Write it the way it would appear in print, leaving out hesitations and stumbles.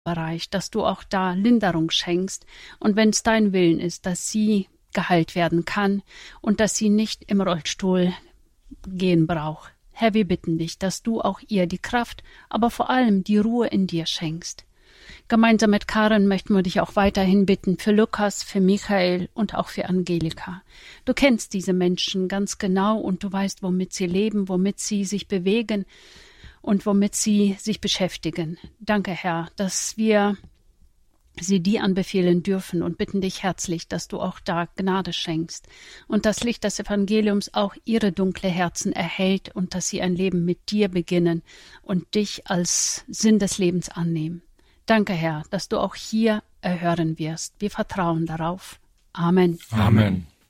Bereich, dass du auch da Linderung schenkst und wenn es dein Willen ist, dass sie geheilt werden kann und dass sie nicht im Rollstuhl gehen braucht. Herr, wir bitten dich, dass du auch ihr die Kraft, aber vor allem die Ruhe in dir schenkst. Gemeinsam mit Karen möchten wir dich auch weiterhin bitten für Lukas, für Michael und auch für Angelika. Du kennst diese Menschen ganz genau und du weißt, womit sie leben, womit sie sich bewegen und womit sie sich beschäftigen. Danke, Herr, dass wir sie dir anbefehlen dürfen und bitten dich herzlich, dass du auch da Gnade schenkst und das Licht des Evangeliums auch ihre dunkle Herzen erhellt und dass sie ein Leben mit dir beginnen und dich als Sinn des Lebens annehmen. Danke, Herr, dass du auch hier erhören wirst. Wir vertrauen darauf. Amen. Amen.